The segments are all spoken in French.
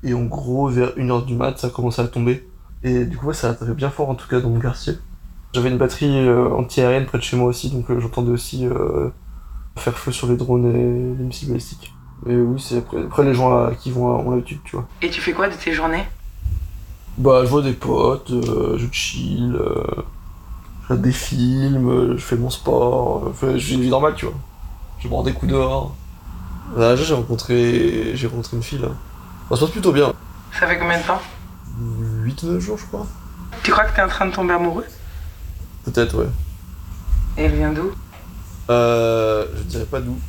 Et en gros, vers 1h du mat, ça a commencé à tomber. Et du coup, ouais, ça a tapé bien fort, en tout cas, dans mon quartier. J'avais une batterie anti-aérienne près de chez moi aussi, donc j'entendais aussi faire feu sur les drones et les missiles balistiques. Et oui, c'est après les gens qui vont ont l'habitude, tu vois. Et tu fais quoi de tes journées? Bah, je vois des potes, je chill, je regarde des films, je fais mon sport, j'ai une vie normale, tu vois. Je bois des coups dehors. Là, j'ai rencontré une fille, là. Ça se passe plutôt bien. Ça fait combien de temps? 8 9 jours, je crois. Tu crois que t'es en train de tomber amoureux? Peut-être, ouais. Et elle vient d'où? Je dirais pas d'où,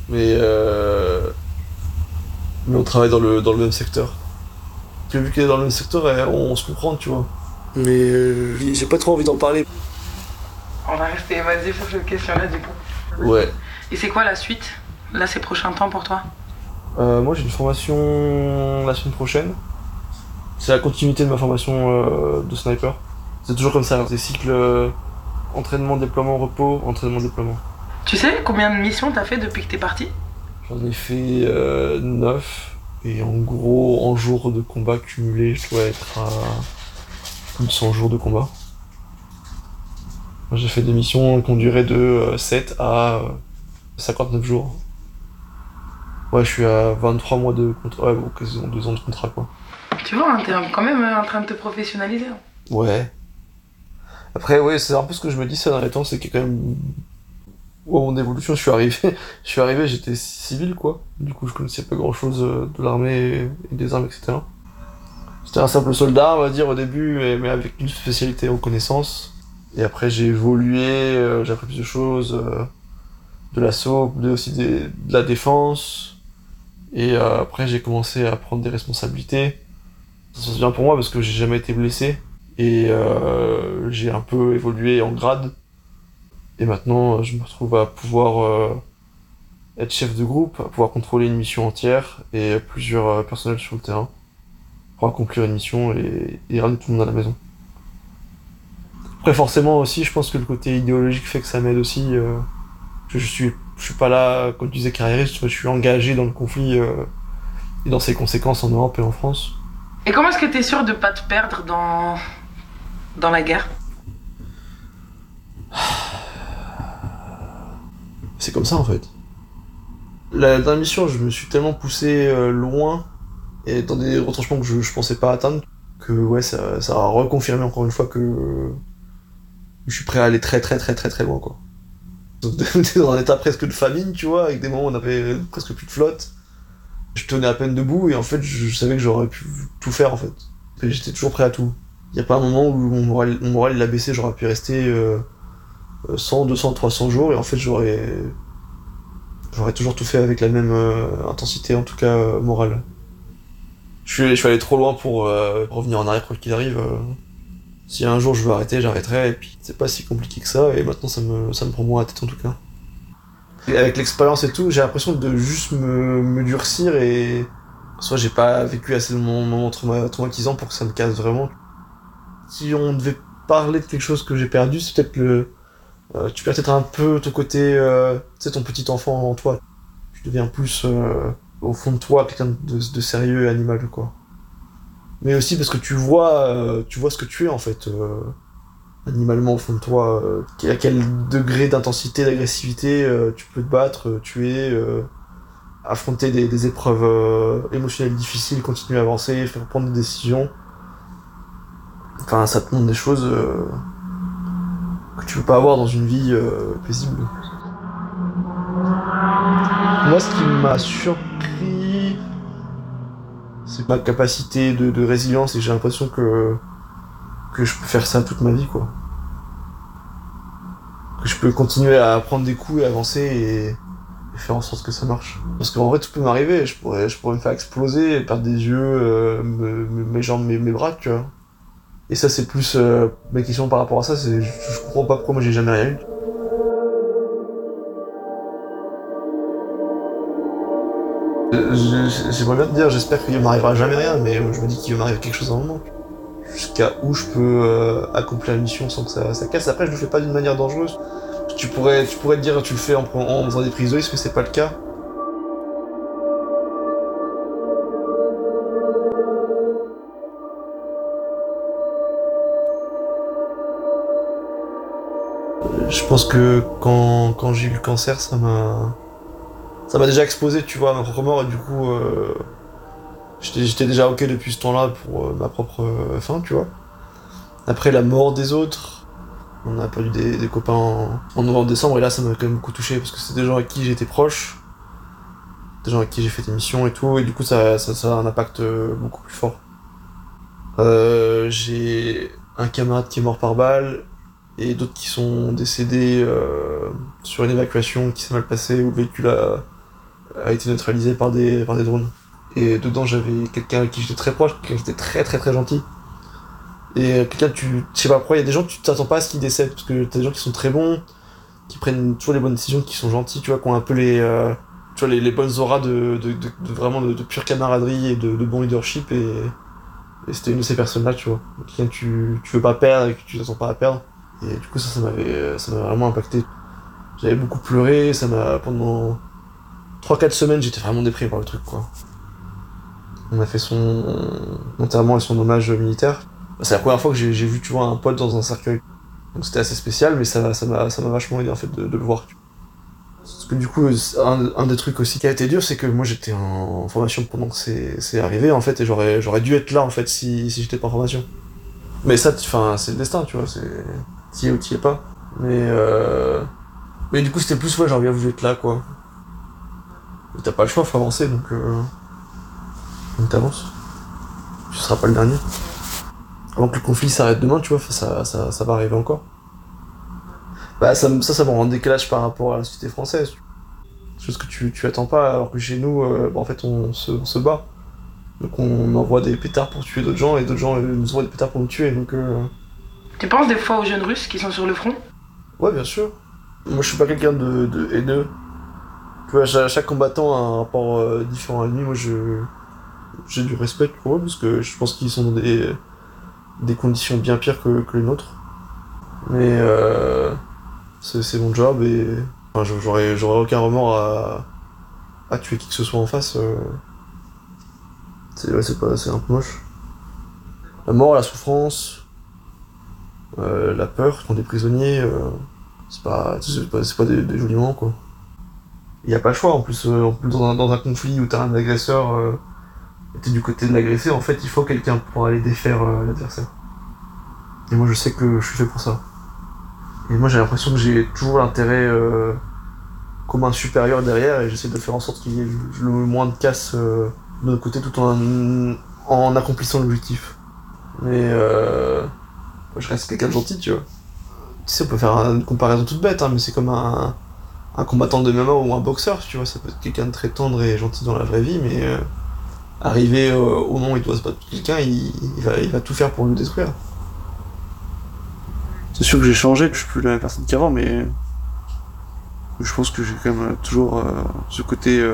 mais on travaille dans le même secteur. Parce que vu qu'elle est dans le même secteur, on se comprend, tu vois. Mais j'ai pas trop envie d'en parler. On va rester évasé sur cette question-là du coup. Ouais. Et c'est quoi la suite? Là, ces prochains temps pour toi? Moi, j'ai une formation la semaine prochaine. C'est la continuité de ma formation de sniper. C'est toujours comme ça, hein. C'est cycle entraînement, déploiement, repos, entraînement, déploiement. Tu sais combien de missions t'as fait depuis que t'es parti? J'en ai fait 9. Et en gros, en jours de combat cumulés, je dois être à plus de 100 jours de combat. J'ai fait des missions qui ont duré de 7 à 59 jours. Ouais, je suis à 23 mois de contrat, ouais, bon, quasiment 2 ans de contrat, quoi. Tu vois, hein, t'es quand même en train de te professionnaliser. Ouais. Après, ouais, c'est un peu ce que je me dis ça dans les temps, c'est qu'il y a quand même... Ouais, mon évolution, j'étais civil, quoi. Du coup, je connaissais pas grand-chose de l'armée et des armes, etc. J'étais un simple soldat, on va dire, au début, mais avec une spécialité en connaissance. Et après, j'ai évolué, j'ai appris plus de choses, de l'assaut, de la défense. Et après, j'ai commencé à prendre des responsabilités. Ça se passe bien pour moi parce que j'ai jamais été blessé. Et j'ai un peu évolué en grade. Et maintenant, je me retrouve à pouvoir être chef de groupe, à pouvoir contrôler une mission entière et plusieurs personnels sur le terrain pour accomplir une mission et ramener tout le monde à la maison. Après, forcément aussi, je pense que le côté idéologique fait que ça m'aide aussi. Je suis pas là, comme tu disais, carriériste, je suis engagé dans le conflit et dans ses conséquences en Europe et en France. Et comment est-ce que t'es sûr de pas te perdre dans la guerre? C'est comme ça en fait. La dernière mission, je me suis tellement poussé loin et dans des retranchements que je pensais pas atteindre que ouais, ça a reconfirmé encore une fois que je suis prêt à aller très très très très très loin quoi. T'es dans un état presque de famine, tu vois, avec des moments où on avait presque plus de flotte. Je tenais à peine debout et en fait je savais que j'aurais pu tout faire en fait. Et j'étais toujours prêt à tout. Il y a pas un moment où mon moral il a baissé, j'aurais pu rester 100, 200, 300 jours et en fait j'aurais toujours tout fait avec la même intensité, en tout cas morale. Je suis allé trop loin pour revenir en arrière quoi qu'il arrive. Si un jour je veux arrêter, j'arrêterai, et puis c'est pas si compliqué que ça, et maintenant ça me prend moins la tête en tout cas. Et avec l'expérience et tout, j'ai l'impression de juste me durcir et... Soit j'ai pas vécu assez de moments traumatisants pour que ça me casse vraiment. Si on devait parler de quelque chose que j'ai perdu, c'est peut-être tu perds peut-être un peu ton côté, tu sais, ton petit enfant en toi. Tu deviens plus, au fond de toi, quelqu'un de sérieux et animal, quoi. Mais aussi parce que tu vois ce que tu es, en fait, animalement au fond de toi. À quel degré d'intensité, d'agressivité tu peux te battre, tuer, affronter des épreuves émotionnelles difficiles, continuer à avancer, faire prendre des décisions. Enfin, ça te montre des choses que tu peux pas avoir dans une vie paisible. Moi, ce qui m'a surpris, c'est ma capacité de résilience et j'ai l'impression que je peux faire ça toute ma vie, quoi. Que je peux continuer à prendre des coups et avancer et faire en sorte que ça marche. Parce qu'en vrai, tout peut m'arriver. Je pourrais me faire exploser, perdre des yeux, mes jambes, mes bras, tu vois. Et ça, c'est plus ma question par rapport à ça, c'est je comprends pas pourquoi moi j'ai jamais rien eu. J'aimerais bien te dire, j'espère qu'il m'arrivera jamais rien, mais je me dis qu'il va m'arriver quelque chose à un moment. Jusqu'à où je peux accomplir la mission sans que ça casse. Après, je le fais pas d'une manière dangereuse. Tu pourrais te dire, tu le fais en faisant des prises de risque, mais c'est pas le cas. Je pense que quand j'ai eu le cancer, ça m'a déjà exposé, tu vois, à ma propre mort, et du coup, j'étais déjà ok depuis ce temps-là pour ma propre fin, tu vois. Après la mort des autres, on a perdu des copains en novembre-décembre, et là ça m'a quand même beaucoup touché, parce que c'est des gens avec qui j'étais proche, des gens avec qui j'ai fait des missions et tout, et du coup ça a un impact beaucoup plus fort. J'ai un camarade qui est mort par balle, et d'autres qui sont décédés sur une évacuation qui s'est mal passée, où le véhicule a été neutralisé par des drones. Et dedans j'avais quelqu'un avec qui j'étais très proche, quelqu'un qui était très très très gentil. Et quelqu'un, je sais pas pourquoi, il y a des gens, tu t'attends pas à ce qu'ils décèdent, parce que t'as des gens qui sont très bons, qui prennent toujours les bonnes décisions, qui sont gentils, tu vois, qui ont un peu tu vois, les bonnes auras vraiment de pure camaraderie et de bon leadership, et c'était une de ces personnes-là, tu vois. Quelqu'un que tu veux pas perdre et que tu t'attends pas à perdre. Et du coup, ça m'a vraiment impacté. J'avais beaucoup pleuré, pendant 3-4 semaines, j'étais vraiment déprimé par le truc, quoi. On a fait son enterrement et son hommage militaire. C'est la première fois que j'ai vu, tu vois, un pote dans un cercueil. Donc c'était assez spécial, mais ça m'a vachement aidé en fait de le voir. Parce que du coup, un des trucs aussi qui a été dur, c'est que moi j'étais en formation pendant que c'est arrivé en fait, et j'aurais dû être là en fait si j'étais pas en formation. Mais ça, enfin, c'est le destin, tu vois, t'y es ou t'y es pas. Mais du coup, c'était plus, ouais, j'aurais bien voulu être là, quoi. Mais t'as pas le choix, faut avancer, donc t'avances. Tu seras pas le dernier. Avant que le conflit s'arrête demain, tu vois, ça va arriver encore. Bah ça me rend en décalage par rapport à la société française. Chose que tu attends pas, alors que chez nous, bah, en fait on se bat. Donc on envoie des pétards pour tuer d'autres gens, et d'autres gens nous envoient des pétards pour nous tuer, donc Tu penses des fois aux jeunes Russes qui sont sur le front? ouais, bien sûr. Moi je suis pas quelqu'un de haineux. Tu vois, chaque combattant a un rapport différent à lui. Moi j'ai du respect pour eux, parce que je pense qu'ils sont dans des conditions bien pires que les nôtres. Mais c'est mon job, et enfin, j'aurais aucun remords à tuer qui que ce soit en face. C'est un peu moche. La mort, la souffrance, la peur quand t'es prisonnier, c'est pas des jolis moments, quoi. Y a pas le choix, en plus dans un conflit où t'as un agresseur et t'es du côté de l'agressé, en fait il faut quelqu'un pour aller défaire l'adversaire. Et moi je sais que je suis fait pour ça. Et moi j'ai l'impression que j'ai toujours l'intérêt commun supérieur derrière, et j'essaie de faire en sorte qu'il y ait le moins de casse de notre côté, tout en accomplissant l'objectif. Mais moi, je reste quelqu'un de gentil, tu vois. Tu sais, on peut faire une comparaison toute bête, hein, mais c'est comme un combattant de MMA ou un boxeur, tu vois. Ça peut être quelqu'un de très tendre et gentil dans la vraie vie, mais arrivé au moment où il doit se battre contre quelqu'un, il va tout faire pour le détruire. C'est sûr que j'ai changé, que je suis plus la même personne qu'avant, mais je pense que j'ai quand même toujours ce côté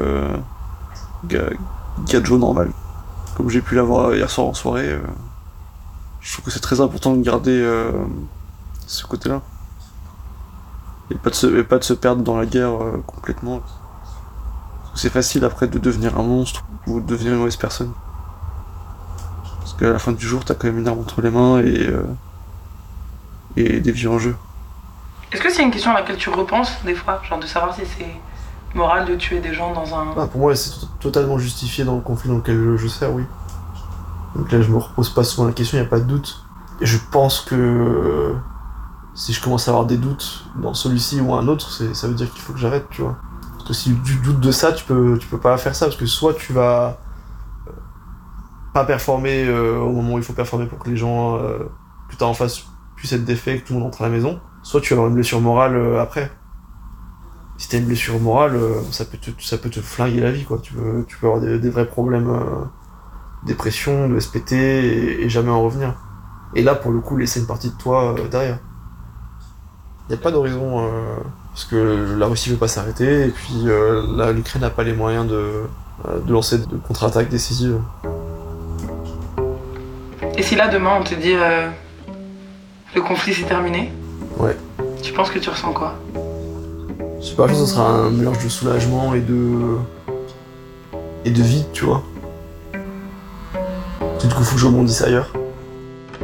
gadjo normal. Comme j'ai pu l'avoir hier soir en soirée, je trouve que c'est très important de garder ce côté-là. Et pas de se perdre dans la guerre complètement. C'est facile après de devenir un monstre ou de devenir une mauvaise personne. Parce qu'à la fin du jour, t'as quand même une arme entre les mains et des vies en jeu. Est-ce que c'est une question à laquelle tu repenses des fois? Genre de savoir si c'est moral de tuer des gens dans un... Ah, pour moi, c'est totalement justifié dans le conflit dans lequel je sers, oui. Donc là, je me repose pas souvent la question, y a pas de doute. Et je pense que si je commence à avoir des doutes dans celui-ci ou un autre, ça veut dire qu'il faut que j'arrête, tu vois. Parce que si tu doutes de ça, tu peux pas faire ça, parce que soit tu vas pas performer au moment où il faut performer pour que les gens que t'as en face puissent être défaits, que tout le monde rentre à la maison, soit tu vas avoir une blessure morale après. Si t'as une blessure morale, ça peut te flinguer la vie, quoi. Tu peux avoir des vrais problèmes, dépression, de SPT, et jamais en revenir. Et là, pour le coup, laisser une partie de toi derrière. Y a pas d'horizon, parce que la Russie veut pas s'arrêter, et puis là, l'Ukraine n'a pas les moyens de lancer de contre-attaques décisives. Et si là, demain, on te dit le conflit s'est terminé, Ouais. tu penses que tu ressens quoi? Je sais pas, je pense que ce sera un mélange de soulagement et de vide, tu vois. Du coup, faut que je rebondisse ailleurs.